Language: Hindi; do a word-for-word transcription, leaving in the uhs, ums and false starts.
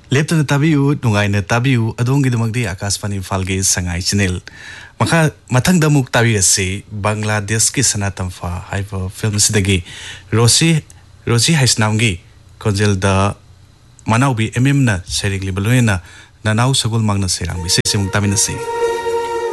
लेप्तन ताबियु नुंगाइना ताबियु अदोंगिदमगदि आकाशवाणी इम्फालगे संगाई चैनल मखा मथंगदा मुक ताबियसे बांग्लादेश की सनातंफा हाइबो फिल्म सिदगी रोसी रोसी हाइसनामगी कोंजेल दा मनाउबी एमएम ना सेरिंगली बलोयना ननाउ सगुल मांगना सेरांग बिसे मुक ताबिनसे